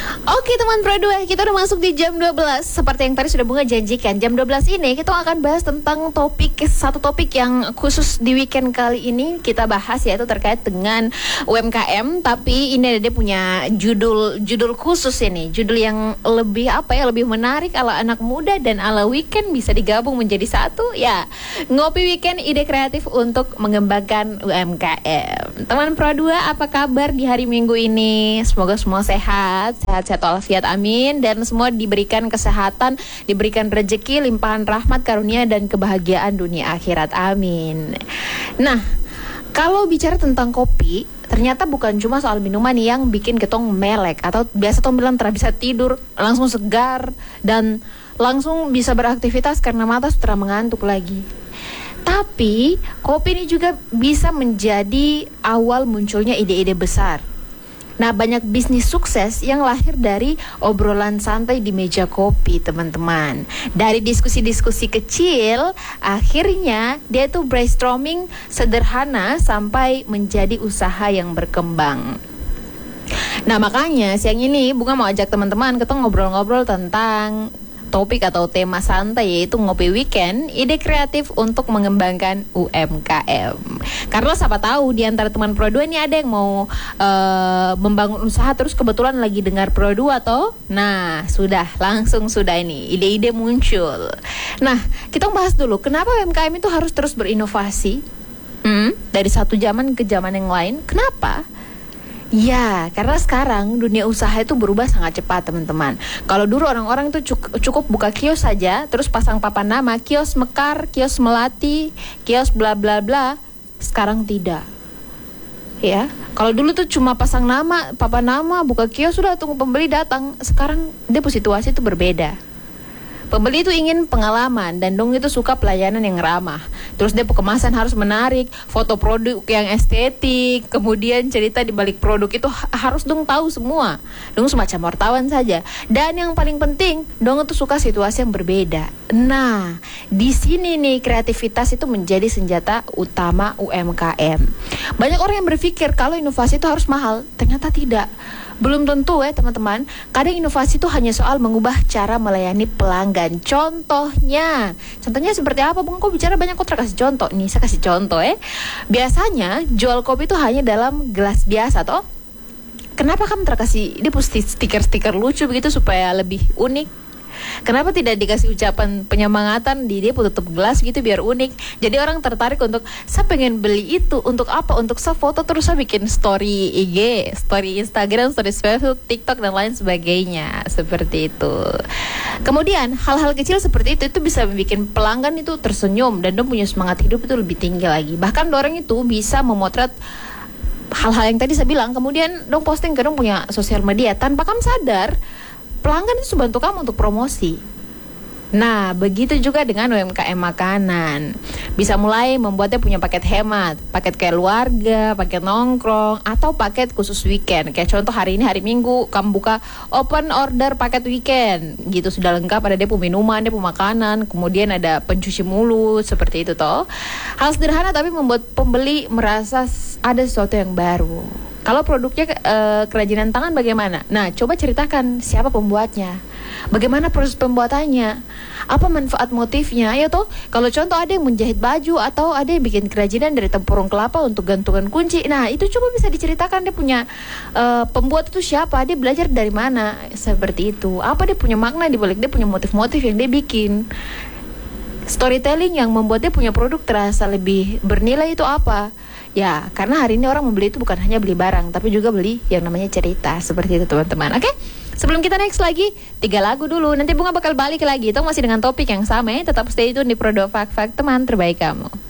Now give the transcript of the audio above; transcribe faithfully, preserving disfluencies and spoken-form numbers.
Oke teman Pro dua, kita udah masuk di jam dua belas. Seperti yang tadi sudah Bunga janjikan, jam dua belas ini kita akan bahas tentang topik, satu topik yang khusus di weekend kali ini kita bahas, yaitu terkait dengan U M K M. Tapi ini dia punya judul judul khusus ini, judul yang lebih apa ya, lebih menarik ala anak muda dan ala weekend bisa digabung menjadi satu. Ya, ngopi weekend, ide kreatif untuk mengembangkan U M K M. Teman Pro dua, apa kabar di hari Minggu ini? Semoga semua sehat, sehat-sehat walafiat, amin. Dan semua diberikan kesehatan, diberikan rezeki, limpahan rahmat, karunia, dan kebahagiaan dunia akhirat, amin. Nah, kalau bicara tentang kopi, ternyata bukan cuma soal minuman yang bikin ketong melek, atau biasa tong bilang tidak bisa tidur, langsung segar, dan langsung bisa beraktivitas karena mata sudah mengantuk lagi. Tapi, kopi ini juga bisa menjadi awal munculnya ide-ide besar. Nah, banyak bisnis sukses yang lahir dari obrolan santai di meja kopi, teman-teman. Dari diskusi-diskusi kecil, akhirnya dia tuh brainstorming sederhana sampai menjadi usaha yang berkembang. Nah, makanya siang ini Bunga mau ajak teman-teman kita ngobrol-ngobrol tentang topik atau tema santai, yaitu ngopi weekend, ide kreatif untuk mengembangkan U M K M. Karena siapa tahu di antara teman Pro dua ini ada yang mau uh, membangun usaha, terus kebetulan lagi dengar Pro dua toh. Nah, sudah langsung sudah ini ide-ide muncul. Nah, kita bahas dulu kenapa U M K M itu harus terus berinovasi hmm, dari satu zaman ke zaman yang lain. Kenapa? Ya, karena sekarang dunia usaha itu berubah sangat cepat, teman-teman. Kalau dulu orang-orang itu cukup, cukup buka kios saja, terus pasang papan nama, kios Mekar, kios Melati, kios bla bla bla. Sekarang tidak. Ya, kalau dulu tuh cuma pasang nama, papan nama, buka kios, sudah tunggu pembeli datang. Sekarang dia situasi itu berbeda. Pembeli itu ingin pengalaman, dan dong itu suka pelayanan yang ramah. Terus dia kemasan harus menarik, foto produk yang estetik, kemudian cerita di balik produk itu harus dong tahu semua. Dong semacam wartawan saja. Dan yang paling penting, dong itu suka situasi yang berbeda. Nah, di sini nih kreativitas itu menjadi senjata utama U M K M. Banyak orang yang berpikir kalau inovasi itu harus mahal, ternyata tidak. Belum tentu ya teman-teman. Kadang inovasi itu hanya soal mengubah cara melayani pelanggan. Contohnya, contohnya seperti apa? Bung, kok bicara banyak, kok kasih contoh nih. Saya kasih contoh ya. Biasanya jual kopi itu hanya dalam gelas biasa toh. Kenapa kamu terkasih dia pasti stiker-stiker lucu begitu supaya lebih unik? Kenapa tidak dikasih ucapan penyemangatan di dia tutup gelas gitu biar unik? Jadi orang tertarik untuk, saya pengen beli itu. Untuk apa? Untuk saya foto terus saya bikin story I G, story Instagram, story Facebook, TikTok dan lain sebagainya. Seperti itu. Kemudian hal-hal kecil seperti itu itu bisa membuat pelanggan itu tersenyum dan dia punya semangat hidup itu lebih tinggi lagi. Bahkan orang itu bisa memotret hal-hal yang tadi saya bilang, kemudian dong posting ke dong punya sosial media tanpa kamu sadar. Pelanggan itu bantu kamu untuk promosi. Nah, begitu juga dengan U M K M makanan. Bisa mulai membuatnya punya paket hemat, paket keluarga, paket nongkrong, atau paket khusus weekend. Kayak contoh hari ini hari Minggu, kamu buka open order paket weekend. Gitu sudah lengkap, ada dia punya minuman, dia punya makanan, kemudian ada pencuci mulut, seperti itu toh. Hal sederhana tapi membuat pembeli merasa ada sesuatu yang baru. Kalau produknya e, kerajinan tangan bagaimana? Nah, coba ceritakan siapa pembuatnya, bagaimana proses pembuatannya, apa manfaat motifnya. Ya toh, kalau contoh ada yang menjahit baju atau ada yang bikin kerajinan dari tempurung kelapa untuk gantungan kunci. Nah, itu coba bisa diceritakan dia punya e, pembuat itu siapa, dia belajar dari mana, seperti itu. Apa dia punya makna di balik dia punya motif-motif yang dia bikin. Storytelling yang membuat dia punya produk terasa lebih bernilai itu apa? Ya, karena hari ini orang membeli itu bukan hanya beli barang, tapi juga beli yang namanya cerita. Seperti itu teman-teman. Oke, sebelum kita next lagi, tiga lagu dulu. Nanti Bunga bakal balik lagi. Itu masih dengan topik yang sama ya. Tetap stay tune di Pro dua Fact Fact, teman terbaik kamu.